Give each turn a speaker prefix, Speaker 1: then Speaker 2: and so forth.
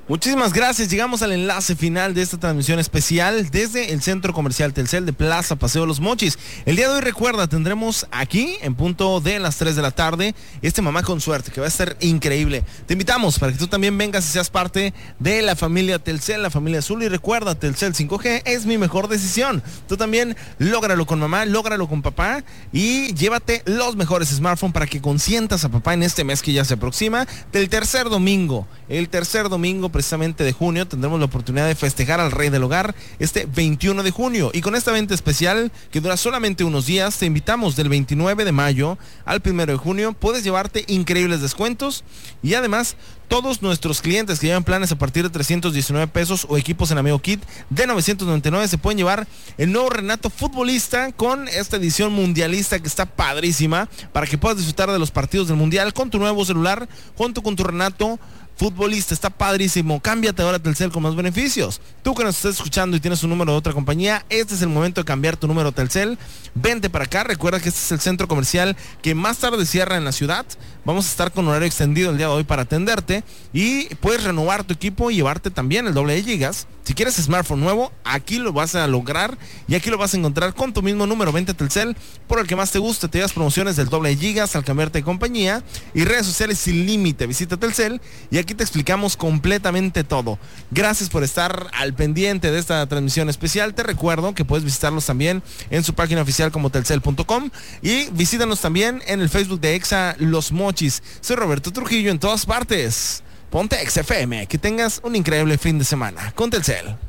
Speaker 1: Muchísimas gracias, llegamos al enlace final de esta transmisión especial desde el Centro Comercial Telcel de Plaza Paseo Los Mochis. El día de hoy, recuerda, tendremos aquí en punto de las 3 de la tarde Mamá con Suerte, que va a estar increíble. Te invitamos para que tú también vengas y seas parte de la familia Telcel, la familia azul, y recuerda, Telcel 5G es mi mejor decisión. Tú también lógralo con mamá, lógralo con papá y llévate los mejores smartphones para que consientas a papá en este mes que ya se aproxima. El tercer domingo precisamente de junio, tendremos la oportunidad de festejar al rey del hogar este 21 de junio. Y con esta venta especial que dura solamente unos días, te invitamos del 29 de mayo al 1 de junio. Puedes llevarte increíbles descuentos y además todos nuestros clientes que llevan planes a partir de 319 pesos o equipos en Amigo Kit de 999 se pueden llevar el nuevo Renato Futbolista con esta edición mundialista que está padrísima para que puedas disfrutar de los partidos del mundial con tu nuevo celular junto con tu Renato Futbolista. Está padrísimo. Cámbiate ahora a Telcel con más beneficios. Tú que nos estás escuchando y tienes un número de otra compañía, este es el momento de cambiar tu número Telcel. Vente para acá. Recuerda que este es el centro comercial que más tarde cierra en la ciudad. Vamos a estar con horario extendido el día de hoy para atenderte y puedes renovar tu equipo y llevarte también el doble de gigas. Si quieres smartphone nuevo, aquí lo vas a lograr y aquí lo vas a encontrar con tu mismo número. Vente a Telcel por el que más te guste. Te das promociones del doble de gigas al cambiarte de compañía y redes sociales sin límite. Visita Telcel y aquí te explicamos completamente todo. Gracias por estar al pendiente de esta transmisión especial. Te recuerdo que puedes visitarlos también en su página oficial como telcel.com y visítanos también en el Facebook de Exa Los Mochis. Soy Roberto Trujillo en todas partes. Ponte XFM, que tengas un increíble fin de semana con Telcel.